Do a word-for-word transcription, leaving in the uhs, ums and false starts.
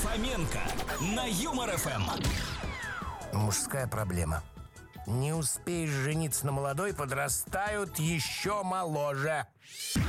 Фоменко на Юмор ФМ. Мужская проблема. Не успеешь жениться на молодой, подрастают еще моложе.